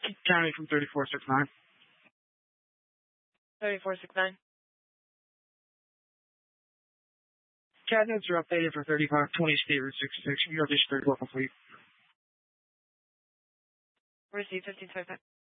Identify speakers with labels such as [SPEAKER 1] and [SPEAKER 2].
[SPEAKER 1] County from 3469.
[SPEAKER 2] 3469.
[SPEAKER 1] CAD notes are updated for 3520 State Route 66. Your district will complete.
[SPEAKER 2] Receive 1525.